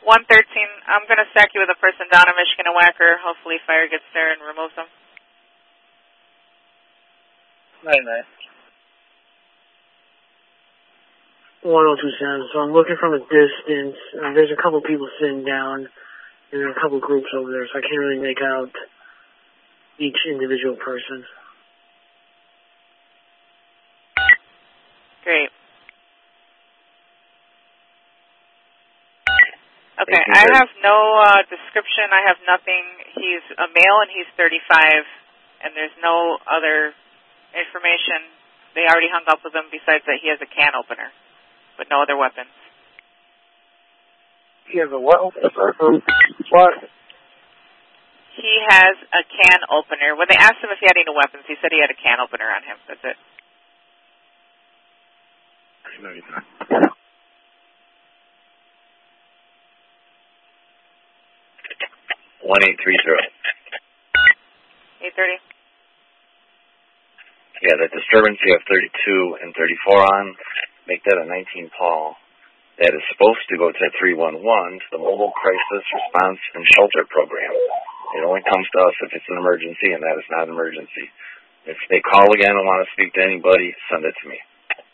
113. I'm going to stack you with a person down in Michigan and Wacker. Hopefully fire gets there and removes them. 99. 1027. So I'm looking from a distance. There's a couple people sitting down, and there are a couple groups over there, so I can't really make out each individual person. Great. Okay, I have no description. I have nothing. He's a male and he's 35, and there's no other information. They already hung up with him besides that he has a can opener, but no other weapons. He has a what? What? He has a can opener. When they asked him if he had any weapons, he said he had a can opener on him. That's it. 1830. 830. Yeah, the disturbance you have 32 and 34 on, make that a 19 Paul. That is supposed to go to 311, to the Mobile Crisis Response and Shelter Program. It only comes to us if it's an emergency, and that is not an emergency. If they call again and want to speak to anybody, send it to me.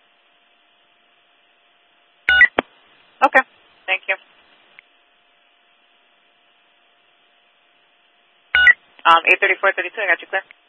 Okay, thank you. 834-32, I got you clear.